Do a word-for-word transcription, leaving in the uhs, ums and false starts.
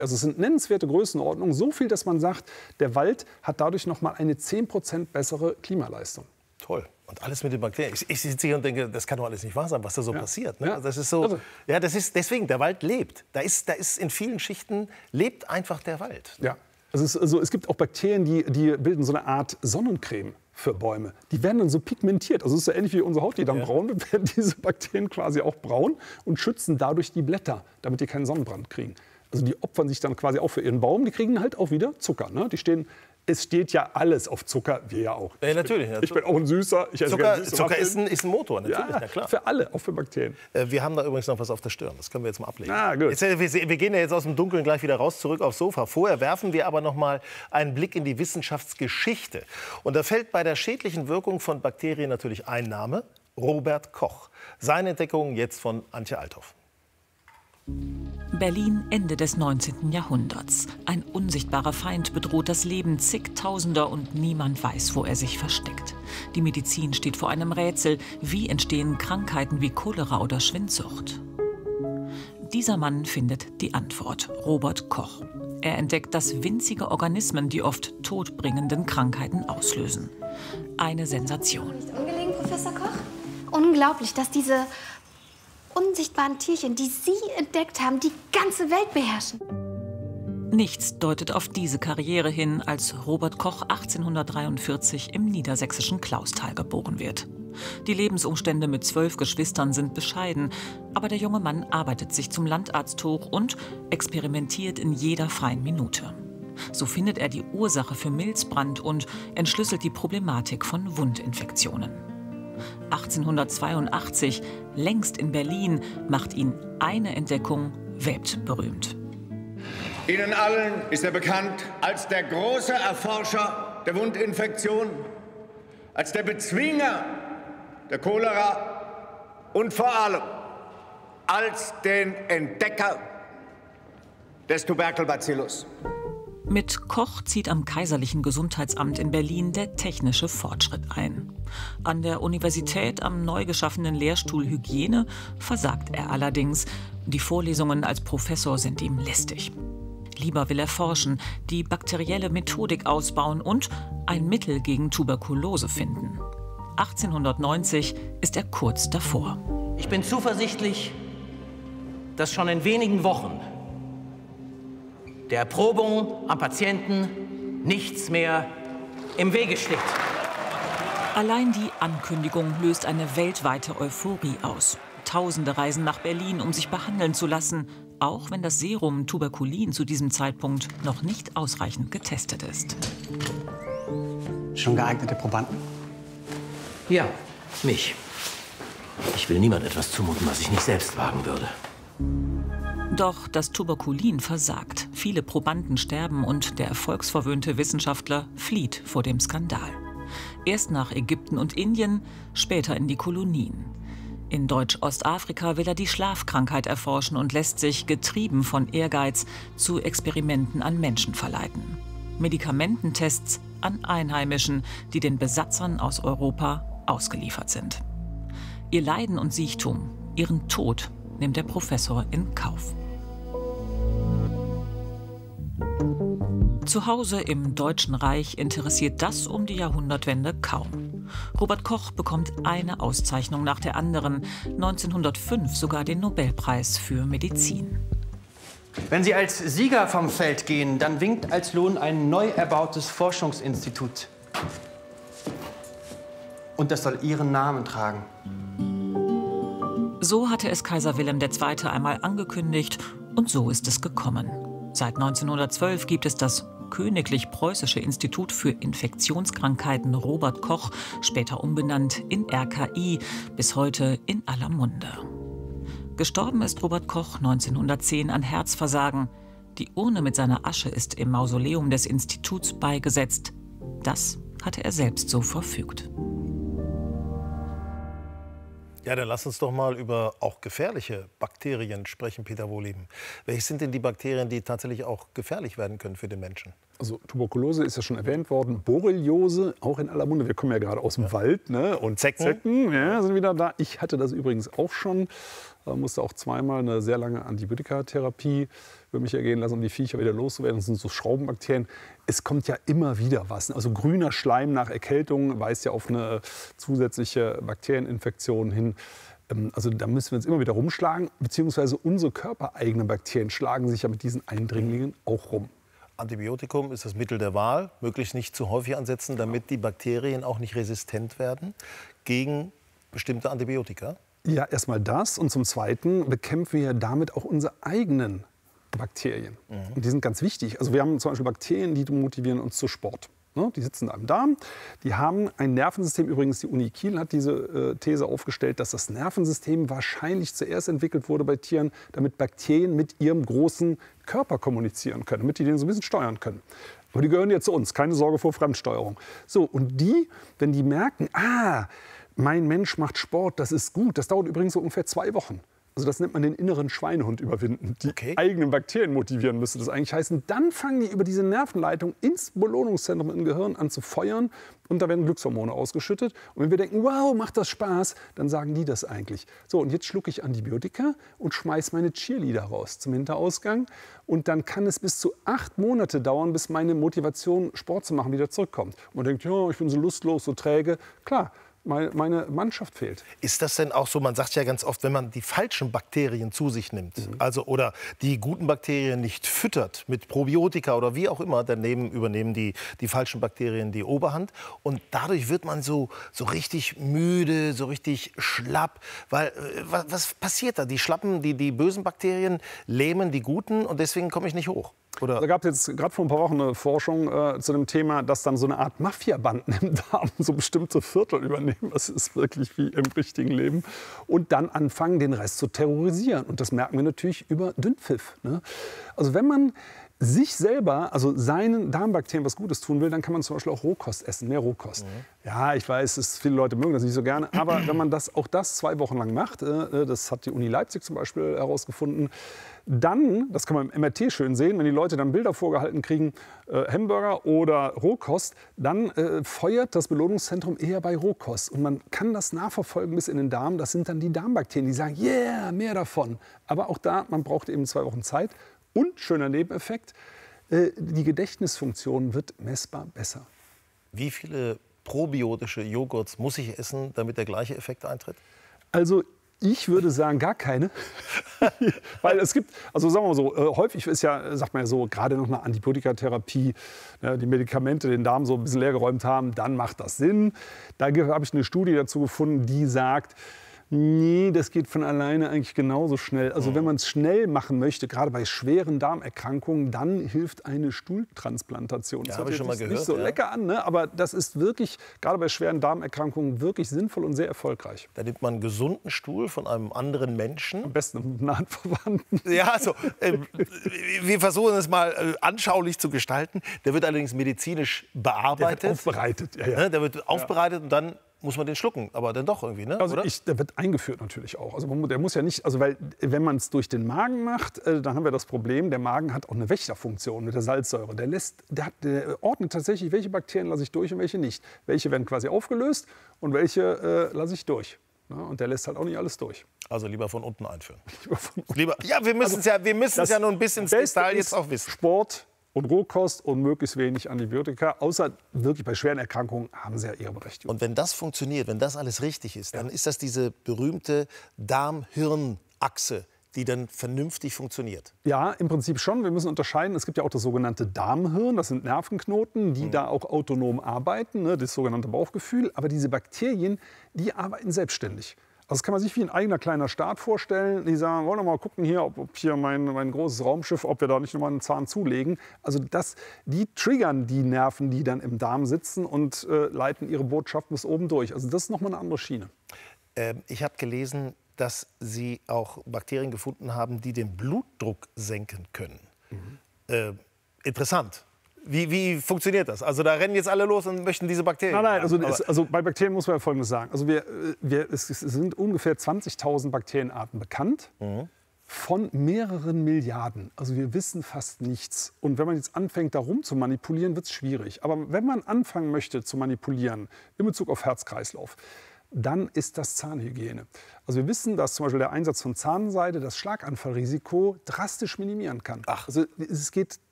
Also es sind nennenswerte Größenordnungen, so viel, dass man sagt, der Wald hat dadurch noch mal eine zehn Prozent bessere Klimaleistung. Toll. Und alles mit den Bakterien. Ich, ich sitze hier und denke, das kann doch alles nicht wahr sein, was da so ja. passiert. Ne? Ja. Das ist so, also. ja, das ist deswegen, der Wald lebt. Da ist, da ist in vielen Schichten, lebt einfach der Wald. Ja. Also es, also es gibt auch Bakterien, die, die bilden so eine Art Sonnencreme für Bäume. Die werden dann so pigmentiert. Also es ist so ähnlich wie unsere Haut, die dann ja. braun wird, werden diese Bakterien quasi auch braun und schützen dadurch die Blätter, damit die keinen Sonnenbrand kriegen. Also die opfern sich dann quasi auch für ihren Baum. Die kriegen halt auch wieder Zucker. Ne? Die stehen, es steht ja alles auf Zucker, wir ja auch. Ja, natürlich. Ich bin, ich bin auch ein Süßer. Ich esse Zucker süße Zucker ist, ein, ist ein Motor, natürlich. Ja, na klar. Für alle, auch für Bakterien. Äh, wir haben da übrigens noch was auf der Stirn. Das können wir jetzt mal ablegen. Ah, gut. Jetzt, wir, wir gehen ja jetzt aus dem Dunkeln gleich wieder raus, zurück aufs Sofa. Vorher werfen wir aber noch mal einen Blick in die Wissenschaftsgeschichte. Und da fällt bei der schädlichen Wirkung von Bakterien natürlich ein Name: Robert Koch. Seine Entdeckung jetzt von Antje Althoff. Berlin Ende des neunzehnten Jahrhunderts. Ein unsichtbarer Feind bedroht das Leben zigtausender und niemand weiß, wo er sich versteckt. Die Medizin steht vor einem Rätsel. Wie entstehen Krankheiten wie Cholera oder Schwindsucht? Dieser Mann findet die Antwort: Robert Koch. Er entdeckt, dass winzige Organismen die oft todbringenden Krankheiten auslösen. Eine Sensation. Nicht ungelegen, Professor Koch? Unglaublich, dass diese unsichtbaren Tierchen, die Sie entdeckt haben, die ganze Welt beherrschen. Nichts deutet auf diese Karriere hin, als Robert Koch achtzehnhundertdreiundvierzig im niedersächsischen Klausthal geboren wird. Die Lebensumstände mit zwölf Geschwistern sind bescheiden, aber der junge Mann arbeitet sich zum Landarzt hoch und experimentiert in jeder freien Minute. So findet er die Ursache für Milzbrand und entschlüsselt die Problematik von Wundinfektionen. achtzehnhundertzweiundachtzig, längst in Berlin, macht ihn eine Entdeckung weltberühmt. Ihnen allen ist er bekannt als der große Erforscher der Wundinfektion, als der Bezwinger der Cholera und vor allem als den Entdecker des Tuberkelbacillus. Mit Koch zieht am Kaiserlichen Gesundheitsamt in Berlin der technische Fortschritt ein. An der Universität am neu geschaffenen Lehrstuhl Hygiene versagt er allerdings. Die Vorlesungen als Professor sind ihm lästig. Lieber will er forschen, die bakterielle Methodik ausbauen und ein Mittel gegen Tuberkulose finden. achtzehnhundertneunzig ist er kurz davor. Ich bin zuversichtlich, dass schon in wenigen Wochen der Erprobung am Patienten nichts mehr im Wege steht. Allein die Ankündigung löst eine weltweite Euphorie aus. Tausende reisen nach Berlin, um sich behandeln zu lassen, auch wenn das Serum Tuberkulin zu diesem Zeitpunkt noch nicht ausreichend getestet ist. Schon geeignete Probanden? Ja, mich. Ich will niemand etwas zumuten, was ich nicht selbst wagen würde. Doch das Tuberkulin versagt. Viele Probanden sterben und der erfolgsverwöhnte Wissenschaftler flieht vor dem Skandal. Erst nach Ägypten und Indien, später in die Kolonien. In Deutsch-Ostafrika will er die Schlafkrankheit erforschen und lässt sich, getrieben von Ehrgeiz, zu Experimenten an Menschen verleiten. Medikamententests an Einheimischen, die den Besatzern aus Europa ausgeliefert sind. Ihr Leiden und Siechtum, ihren Tod, nimmt der Professor in Kauf. Zu Hause im Deutschen Reich interessiert das um die Jahrhundertwende kaum. Robert Koch bekommt eine Auszeichnung nach der anderen, neunzehnhundertfünf sogar den Nobelpreis für Medizin. Wenn Sie als Sieger vom Feld gehen, dann winkt als Lohn ein neu erbautes Forschungsinstitut. Und das soll Ihren Namen tragen. So hatte es Kaiser Wilhelm der Zweite einmal angekündigt und so ist es gekommen. Seit neunzehnhundertzwölf gibt es das Königlich Preußische Institut für Infektionskrankheiten Robert Koch, später umbenannt in R K I, bis heute in aller Munde. Gestorben ist Robert Koch neunzehnhundertzehn an Herzversagen. Die Urne mit seiner Asche ist im Mausoleum des Instituts beigesetzt. Das hatte er selbst so verfügt. Ja, dann lass uns doch mal über auch gefährliche Bakterien sprechen, Peter Wohlleben. Welche sind denn die Bakterien, die tatsächlich auch gefährlich werden können für den Menschen? Also Tuberkulose ist ja schon erwähnt worden, Borreliose, auch in aller Munde. Wir kommen ja gerade aus dem ja. Wald, ne? Und Zecken, Zecken ja, sind wieder da. Ich hatte das übrigens auch schon, äh, musste auch zweimal eine sehr lange Antibiotikatherapie über mich ergehen lassen, um die Viecher wieder loszuwerden. Das sind so Schraubenbakterien. Es kommt ja immer wieder was. Also grüner Schleim nach Erkältung weist ja auf eine zusätzliche Bakterieninfektion hin. Also da müssen wir uns immer wieder rumschlagen, beziehungsweise unsere körpereigenen Bakterien schlagen sich ja mit diesen Eindringlingen auch rum. Antibiotikum ist das Mittel der Wahl, möglichst nicht zu häufig ansetzen, damit die Bakterien auch nicht resistent werden gegen bestimmte Antibiotika. Ja, erstmal das und zum Zweiten bekämpfen wir damit auch unsere eigenen Bakterien. Mhm. Und die sind ganz wichtig. Also wir haben zum Beispiel Bakterien, die motivieren uns zu Sport. Die sitzen da im Darm, die haben ein Nervensystem, übrigens die Uni Kiel hat diese äh, These aufgestellt, dass das Nervensystem wahrscheinlich zuerst entwickelt wurde bei Tieren, damit Bakterien mit ihrem großen Körper kommunizieren können, damit die den so ein bisschen steuern können. Aber die gehören ja zu uns, keine Sorge vor Fremdsteuerung. So, und die, wenn die merken, ah, mein Mensch macht Sport, das ist gut, das dauert übrigens so ungefähr zwei Wochen. Also das nennt man den inneren Schweinehund überwinden. Die okay. eigenen Bakterien motivieren müsste das eigentlich heißen. Dann fangen die über diese Nervenleitung ins Belohnungszentrum im Gehirn an zu feuern. Und da werden Glückshormone ausgeschüttet. Und wenn wir denken, wow, macht das Spaß, dann sagen die das eigentlich. So, und jetzt schlucke ich Antibiotika und schmeiß meine Cheerleader raus zum Hinterausgang. Und dann kann es bis zu acht Monate dauern, bis meine Motivation, Sport zu machen, wieder zurückkommt. Und man denkt, ja, ich bin so lustlos, so träge. Klar. Meine Mannschaft fehlt. Ist das denn auch so, man sagt ja ganz oft, wenn man die falschen Bakterien zu sich nimmt, mhm. also oder die guten Bakterien nicht füttert mit Probiotika oder wie auch immer, dann nehmen, übernehmen die, die falschen Bakterien die Oberhand und dadurch wird man so, so richtig müde, so richtig schlapp, weil was, was passiert da? Die schlappen, die, die bösen Bakterien lähmen die guten und deswegen komme ich nicht hoch. Oder? Da gab es jetzt gerade vor ein paar Wochen eine Forschung äh, zu dem Thema, dass dann so eine Art Mafiabanden im Darm so bestimmte Viertel übernehmen. Das ist wirklich wie im richtigen Leben. Und dann anfangen, den Rest zu terrorisieren. Und das merken wir natürlich über Dünnpfiff. Ne? Also wenn man sich selber, also seinen Darmbakterien was Gutes tun will, dann kann man zum Beispiel auch Rohkost essen, mehr Rohkost. Mhm. Ja, ich weiß, dass viele Leute mögen das nicht so gerne, aber wenn man das, auch das zwei Wochen lang macht, äh, das hat die Uni Leipzig zum Beispiel herausgefunden, dann, das kann man im M R T schön sehen, wenn die Leute dann Bilder vorgehalten kriegen, äh, Hamburger oder Rohkost, dann äh, feuert das Belohnungszentrum eher bei Rohkost. Und man kann das nachverfolgen bis in den Darm. Das sind dann die Darmbakterien, die sagen, yeah, mehr davon. Aber auch da, man braucht eben zwei Wochen Zeit. Und, schöner Nebeneffekt, äh, die Gedächtnisfunktion wird messbar besser. Wie viele probiotische Joghurts muss ich essen, damit der gleiche Effekt eintritt? Also ich würde sagen, gar keine. Weil es gibt, also sagen wir mal so, äh, häufig ist ja, sagt man ja so, gerade noch eine Antibiotikatherapie, ne, die Medikamente den Darm so ein bisschen leergeräumt haben, dann macht das Sinn. Da habe ich eine Studie dazu gefunden, die sagt, nee, das geht von alleine eigentlich genauso schnell. Also wenn man es schnell machen möchte, gerade bei schweren Darmerkrankungen, dann hilft eine Stuhltransplantation. Das ja, hört sich nicht gehört, so ja. lecker an, ne? Aber das ist wirklich, gerade bei schweren Darmerkrankungen, wirklich sinnvoll und sehr erfolgreich. Da nimmt man einen gesunden Stuhl von einem anderen Menschen. Am besten einem nahen Verwandten. Ja, also, äh, wir versuchen es mal äh, anschaulich zu gestalten. Der wird allerdings medizinisch bearbeitet. Der wird aufbereitet. Ja, ja. Der wird aufbereitet ja. und dann muss man den schlucken, aber dann doch irgendwie, ne? Also Oder? Ich, der wird eingeführt natürlich auch. Also man, der muss ja nicht, also weil wenn man es durch den Magen macht, äh, dann haben wir das Problem, der Magen hat auch eine Wächterfunktion mit der Salzsäure. Der lässt, der, hat, der ordnet tatsächlich, welche Bakterien lasse ich durch und welche nicht. Welche werden quasi aufgelöst und welche äh, lasse ich durch. Ja, und der lässt halt auch nicht alles durch. Also lieber von unten einführen. Lieber von unten. Lieber, ja, wir müssen es also, ja, wir müssen es ja nur ein bisschen ins Detail jetzt auch wissen. Sport und Rohkost und möglichst wenig Antibiotika. Außer wirklich bei schweren Erkrankungen haben sie ja ihre Berechtigung. Und wenn das funktioniert, wenn das alles richtig ist, ja. dann ist das diese berühmte Darm-Hirn-Achse, die dann vernünftig funktioniert. Ja, im Prinzip schon. Wir müssen unterscheiden. Es gibt ja auch das sogenannte Darmhirn. Das sind Nervenknoten, die mhm. da auch autonom arbeiten, ne, das sogenannte Bauchgefühl. Aber diese Bakterien, die arbeiten selbstständig. Also das kann man sich wie ein eigener kleiner Staat vorstellen. Die sagen, wollen wir mal gucken hier, ob, ob hier mein, mein großes Raumschiff, ob wir da nicht noch mal einen Zahn zulegen. Also das, die triggern die Nerven, die dann im Darm sitzen und äh, leiten ihre Botschaft bis oben durch. Also das ist noch mal eine andere Schiene. Ähm, ich habe gelesen, dass Sie auch Bakterien gefunden haben, die den Blutdruck senken können. Mhm. Äh, interessant. Wie, wie funktioniert das? Also da rennen jetzt alle los und möchten diese Bakterien. Nein, nein, also, es, also bei Bakterien muss man ja Folgendes sagen. Also wir, wir, es, es sind ungefähr zwanzigtausend Bakterienarten bekannt, mhm. von mehreren Milliarden. Also wir wissen fast nichts. Und wenn man jetzt anfängt, darum zu manipulieren, wird es schwierig. Aber wenn man anfangen möchte zu manipulieren in Bezug auf Herz-Kreislauf, dann ist das Zahnhygiene. Also wir wissen, dass zum Beispiel der Einsatz von Zahnseide das Schlaganfallrisiko drastisch minimieren kann. Ach. Also es geht